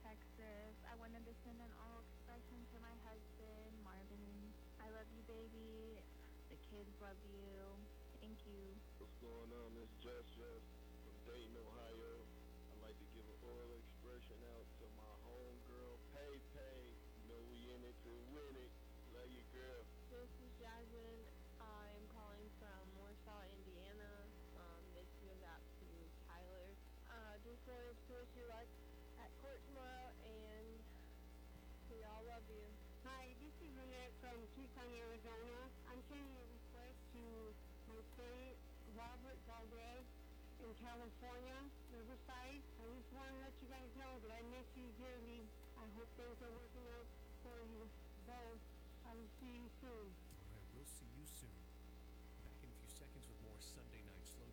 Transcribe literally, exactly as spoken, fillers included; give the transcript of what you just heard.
Texas. I wanted to send an all expression to my husband, Marvin. I love you, baby. The kids love you. Thank you. What's going on? This Just Just from Dayton, Ohio. I'd like to give an oral expression out to my homegirl, Pay Pay. You know we in it to win it. Love you, girl. This is Jasmine. I'm calling from Warsaw, Indiana. Um, this goes out to Tyler. Uh, just wanted to wish you luck at court tomorrow, and we all love you. Hi, this is Lynette from Tucson, Arizona. I'm sending a request to my friend Robert Valdez in California, Riverside. I just want to let you guys know that I miss you dearly. I hope things are working out for you both. I will see you soon. All right, we'll see you soon. Back in a few seconds with more Sunday Night Slow